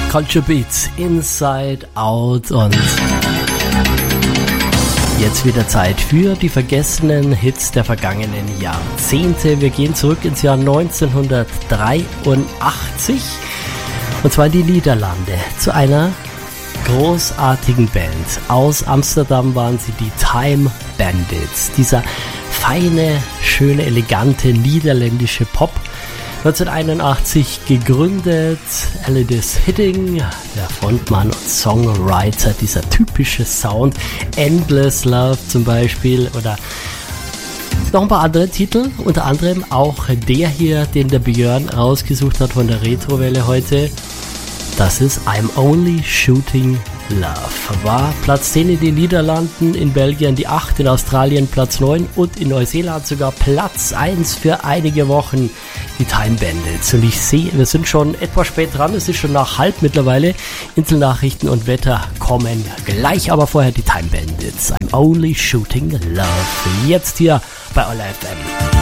Culture Beats, Inside Out und jetzt wieder Zeit für die vergessenen Hits der vergangenen Jahrzehnte. Wir gehen zurück ins Jahr 1983 und zwar in die Niederlande zu einer großartigen Band. Aus Amsterdam waren sie die Time Bandits. Dieser feine, schöne, elegante niederländische Pop. 1981 gegründet, Elidis Hitting, der Frontmann und Songwriter, dieser typische Sound, Endless Love zum Beispiel oder noch ein paar andere Titel, unter anderem auch der hier, den der Björn rausgesucht hat von der Retrowelle heute. Das ist I'm Only Shooting Love. War Platz 10 in den Niederlanden, in Belgien die 8, in Australien Platz 9 und in Neuseeland sogar Platz 1 für einige Wochen, die Time Bandits. Und ich sehe, wir sind schon etwas spät dran, es ist schon nach halb mittlerweile. Inselnachrichten und Wetter kommen gleich, aber vorher die Time Bandits. I'm Only Shooting Love. Jetzt hier bei Ola FM.